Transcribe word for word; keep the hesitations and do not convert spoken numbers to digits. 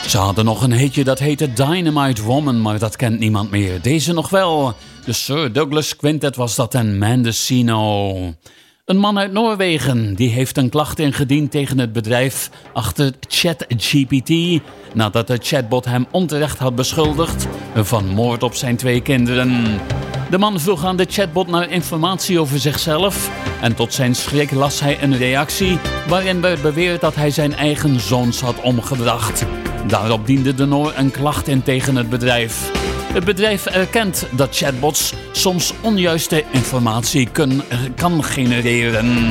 Ze hadden nog een hitje dat heette Dynamite Woman, maar dat kent niemand meer. Deze nog wel. De Sir Douglas Quintet was dat en Mendocino. Een man uit Noorwegen die heeft een klacht ingediend tegen het bedrijf achter ChatGPT, nadat de chatbot hem onterecht had beschuldigd van moord op zijn twee kinderen. De man vroeg aan de chatbot naar informatie over zichzelf en tot zijn schrik las hij een reactie waarin werd beweerd dat hij zijn eigen zoons had omgebracht. Daarop diende de Noor een klacht in tegen het bedrijf. Het bedrijf erkent dat chatbots soms onjuiste informatie kun, kan genereren.